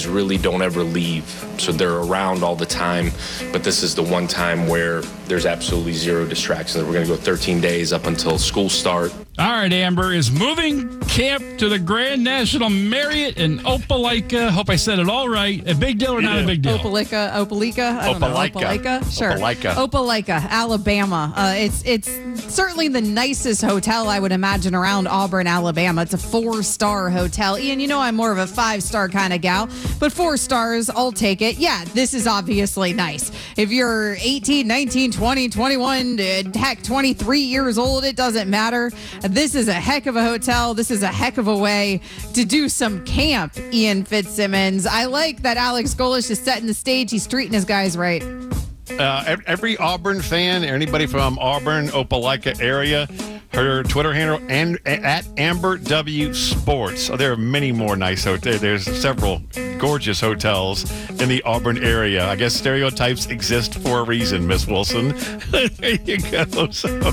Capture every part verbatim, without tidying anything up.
guys really don't ever leave. So they're around all the time. But this is the one time where there's absolutely zero distractions. We're going to go thirteen days up until school start. All right, Amber is moving camp to the Grand National Marriott in Opelika. Hope I said it all right. A big deal or not a big deal? Opelika, Opelika, I don't Opelika. know. Opelika, sure. Opelika. Opelika, Alabama. Uh, it's it's certainly the nicest hotel I would imagine around Auburn, Alabama. It's a four-star hotel. Ian, you know I'm more of a five-star kind of gal, but four stars, I'll take it. Yeah, this is obviously nice. If you're eighteen, nineteen, twenty, twenty-one, uh, heck, twenty-three years old, it doesn't matter. This is a heck of a hotel. This is a heck of a way to do some camp, Ian Fitzsimmons. I like that Alex Golesh is setting the stage. He's treating his guys right. Uh, every Auburn fan, or anybody from Auburn, Opelika area, her Twitter handle and at Amber W Sports. Oh, there are many more nice hotels. There's several gorgeous hotels in the Auburn area. I guess stereotypes exist for a reason, Miss Wilson. There you go. So.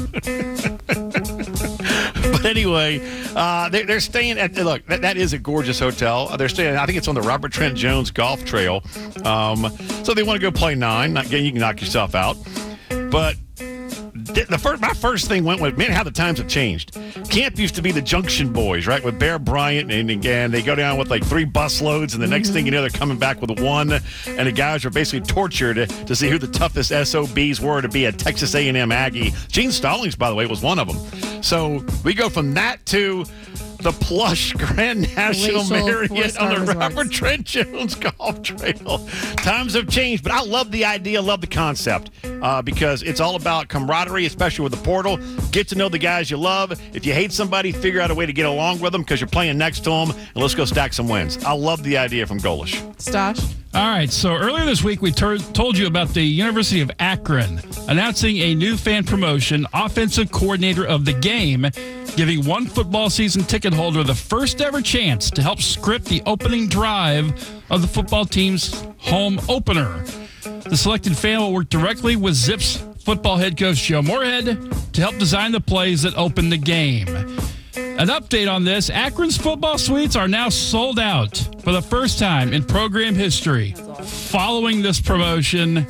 But anyway, uh, they, they're staying at, look, that, that is a gorgeous hotel. They're staying, I think it's on the Robert Trent Jones Golf Trail. Um, so they want to go play nine. Not, again, you can knock yourself out. But the first, my first thing went with, man, how the times have changed. Camp used to be the Junction Boys, right, with Bear Bryant, and again, they go down with like three bus loads, and the next thing you know, they're coming back with one, and the guys are basically tortured to see who the toughest S O Bs were to be a Texas A and M Aggie. Gene Stallings, by the way, was one of them. So we go from that to the plush Grand National Glacial Marriott on the four-star Robert resorts. Trent Jones Golf Trail. Times have changed, but I love the idea, love the concept, uh, because it's all about camaraderie, especially with the portal. Get to know the guys you love. If you hate somebody, figure out a way to get along with them because you're playing next to them, and let's go stack some wins. I love the idea from Golesh. Stosh? All right, so earlier this week, we tur- told you about the University of Akron announcing a new fan promotion, offensive coordinator of the game, giving one football season ticket holder the first ever chance to help script the opening drive of the football team's home opener. The selected fan will work directly with Zips football head coach Joe Moorhead to help design the plays that open the game. An update on this, Akron's football suites are now sold out for the first time in program history. Following this promotion,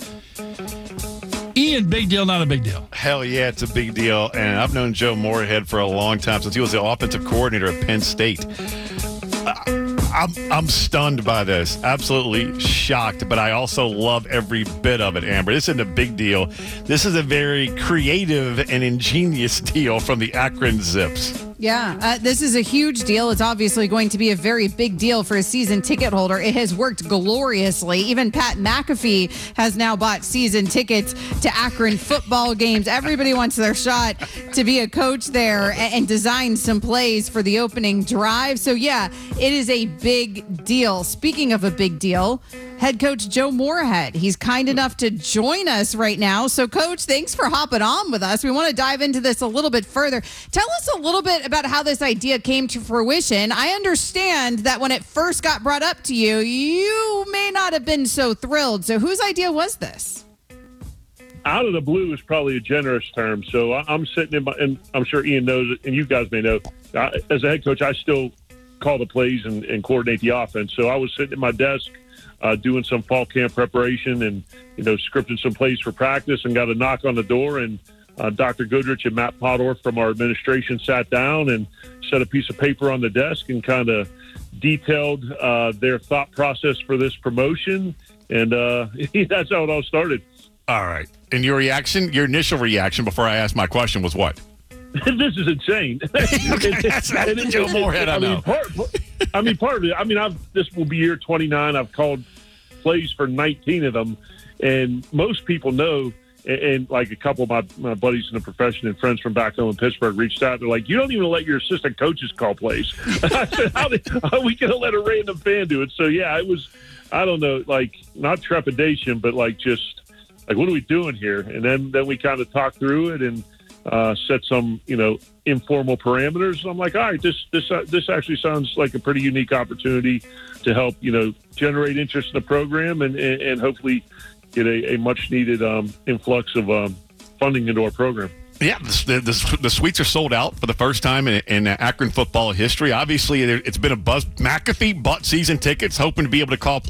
Ian, big deal, not a big deal? Hell yeah, it's a big deal. And I've known Joe Moorhead for a long time, since he was the offensive coordinator at Penn State. I'm, I'm stunned by this. Absolutely shocked, but I also love every bit of it, Amber. This isn't a big deal. This is a very creative and ingenious deal from the Akron Zips. Yeah, uh, this is a huge deal. It's obviously going to be a very big deal for a season ticket holder. It has worked gloriously. Even Pat McAfee has now bought season tickets to Akron football games. Everybody wants their shot to be a coach there and, and design some plays for the opening drive. So, yeah, it is a big deal. Speaking of a big deal, head coach Joe Moorhead. He's kind enough to join us right now. So, Coach, thanks for hopping on with us. We want to dive into this a little bit further. Tell us a little bit about how this idea came to fruition. I understand that when it first got brought up to you, you may not have been so thrilled. So, whose idea was this? Out of the blue is probably a generous term. So, I- I'm sitting in my, and I'm sure Ian knows it, and you guys may know, I, as a head coach, I still call the plays and, and coordinate the offense. So, I was sitting at my desk Uh, doing some fall camp preparation and, you know, scripting some plays for practice, and got a knock on the door, and uh, Doctor Goodrich and Matt Podorf from our administration sat down and set a piece of paper on the desk and kind of detailed uh, their thought process for this promotion. And uh, that's how it all started. All right. And your reaction, your initial reaction before I asked my question was what? This is insane. Okay, that's that's the Joe Moorhead I know. mean, part, I mean, part of it, I mean, I've this will be year twenty-nine. I've called plays for nineteen of them, and most people know, and, and like a couple of my, my buddies in the profession and friends from back home in Pittsburgh reached out. They're like, you don't even let your assistant coaches call plays. I said, how, did, how are we going to let a random fan do it? So, yeah, it was, I don't know, like, not trepidation, but like just, like, what are we doing here? And then, then we kind of talked through it and uh, set some, you know, informal parameters. I'm like, all right, this this uh, this actually sounds like a pretty unique opportunity to help, you know, generate interest in the program and and, and hopefully get a, a much needed um, influx of um, funding into our program. Yeah, the, the, the suites are sold out for the first time in, in Akron football history. Obviously, it's been a buzz. McAfee bought season tickets, hoping to be able to call